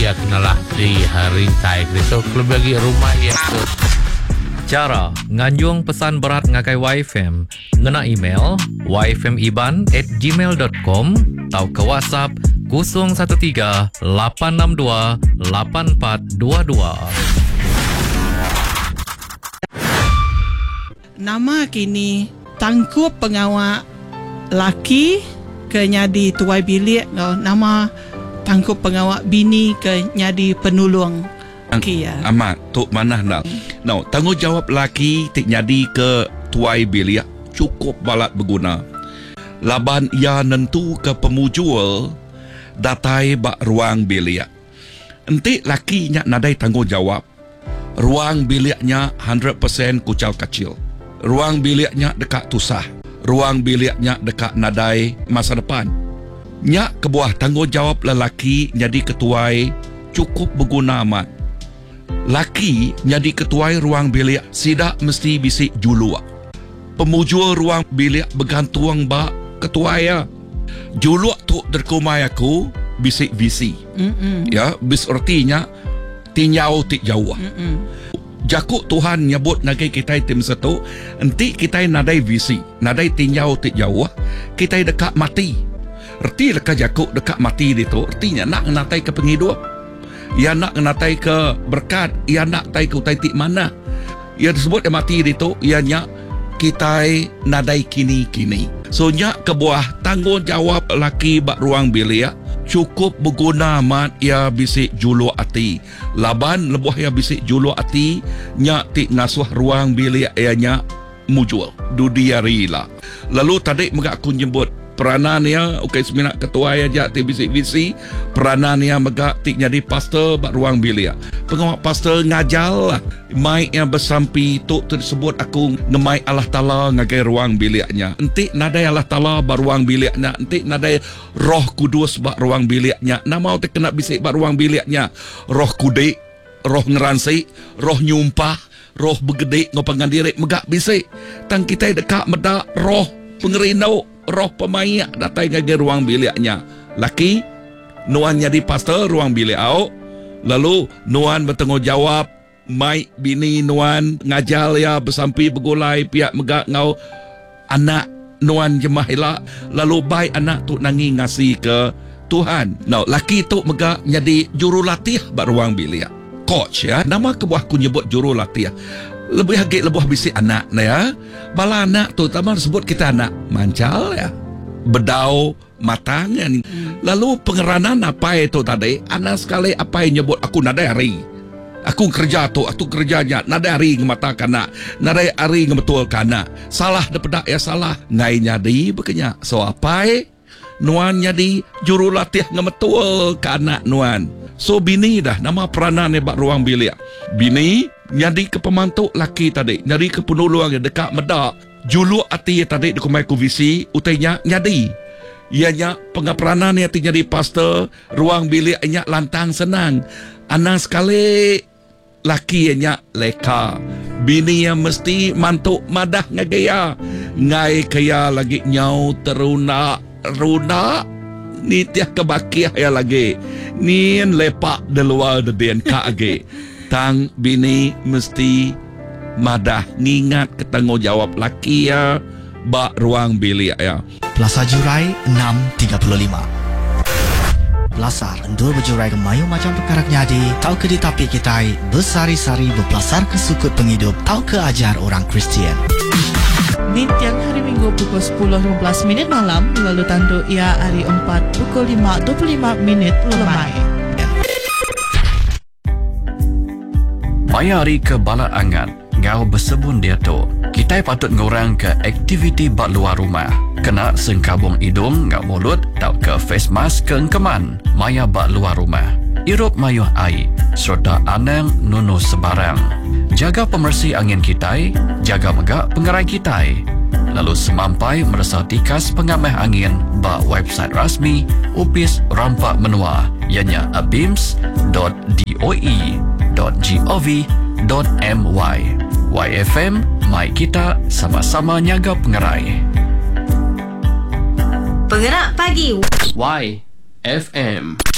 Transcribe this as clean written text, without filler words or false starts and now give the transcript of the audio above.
ia kenalah di hari tai so klub bagi rumah ia tu. Cara nganjung pesan berat ngagai YFM ngena email yfmiban@gmail.com atau ke WhatsApp 013-862-8422. Nama kini tangkup pengawal laki ke nyadi tuai bilik, nama tangkup pengawal bini ke nyadi penulung. Amat tok mana nak. Now, tanggungjawab laki tik nyadi ke tuai bilik cukup balat berguna. Laban ia nentu ke pemujul datai bak ruang bilik. Entik laki nyak nadai tanggungjawab. Ruang biliknya 100% kucal kecil. Ruang biliknya dekat tusah. Ruang biliknya dekat nadai masa depan. Nyak kebuah tanggungjawab lelaki jadi ketuai cukup berguna amat. Laki jadi ketuai ruang bilik sidak mesti bisik julua. Pemujul ruang bilik bergantung bak ketuai ya. Julua tu terkumai aku bisik visi. Ya, bis artinya tinyau tik jauh. Jakuk Tuhan nyebut nagai kita tim satu, enti kita nadai visi, nadai tinyau tik jauh, kita dekat mati. Erti dekat jakuk dekat mati itu, artinya nak natai ke penghidup. Ia nak natai ke berkat, ia nak tai ke utai tik mana. Ia disebut mati itu, ianya kita nadai kini-kini. So nyak kebuah tanggungjawab laki bak ruang bilik cukup berguna amat ia bisik julu ati. Laban lebuh ia bisik julu ati nyak tik ngasuh ruang bilik ianya mujul dudiari lah. Lalu tadi megak aku nyebut peranan ia okey seminak ketua aja tik bisik visi peranan ia megak tik jadi pastor bak ruang bilik. Pengawal pastor ngajal lah mai yang bersampi tok tersebut aku ngemai Allah Taala ngagai ruang biliknya. Entik nadai Allah Taala bak ruang biliknya, entik nadai Roh Kudus bak ruang biliknya. Nama te kena bisik bak ruang biliknya. Roh Kudik, roh ngeransi, roh nyumpah, roh begede ngopangan diri megak bisik. Tang kita dekat medak roh pengerindau, roh pemayak datai ngagai ruang biliknya. Laki nuan jadi pastor ruang bilik au. Lalu nuan bertanggungjawab mai bini nuan ngajal ya bersampi bergulai pihak megak ngau anak nuan jemah elak. Lalu bai anak tu nangi ngasih ke Tuhan. Now laki tu megak jadi jurulatih bak ruang bilik. Coach ya, nama kebuah ku nyebut jurulatih. Lebih hagik lebuh bisik anak na ya. Bala anak tu taman sebut kita anak mancal ya. Bedau matang ya. Lalu pengeranan apa itu tadi? Anak sekali apa yang nyebut aku nadai hari. Aku kerja tu, aku kerjanya nadai hari ngemata kana, nadai hari ngebetul kana. Salah depedak ya salah. Ngai nyadi bekenya. So apa nuan nyadi jurulatih ngebetul kana nuan. So bini dah nama peranan bak ruang bilik. Bini nyadi ke pemantuk laki tadi, nyadi ke penuluang yang dekat medak. Julu ati tadi dikumai ku visi utainya nyadi. Ianya pengaperanan yang jadi pastor ruang bilik ianya lantang senang. Anak sekali laki ianya leka. Bini yang mesti mantuk madah ngagaya. Ngai kaya lagi nyau teruna runa ni tiah kebakiah ya lagi. Ni lepak de luar de ka age. Tang bini mesti madah ngingat ketanggungjawab laki ya bak ruang bilik ya. Plaza Jurai 635. Belasar endur berjurai ke mayu macam perkara nyadi. Tau ke ditapi kita bersari-sari berpelasar ke sukut penghidup. Tau ke ajar orang Kristian. Ni tiang hari Minggu pukul 10.15 malam, lalu tandu ia hari 4 pukul 5.25 lemai. Mayari ke bala angan ngau bersebun dia tu. Kita patut ngurang ke aktiviti bak luar rumah. Kena sengkabung hidung ngau mulut tau ke face mask ke engkeman. Maya bak luar rumah. Irup mayuh air serta anang nunu sebarang. Jaga pemersih angin kita, jaga megak pengerai kita. Lalu semampai merasa tikas pengamah angin bak website rasmi Upis Rampak Menua ianya abims.doe.gov.my. YFM, mai kita sama-sama nyaga pengerai. Penggerak pagi YFM.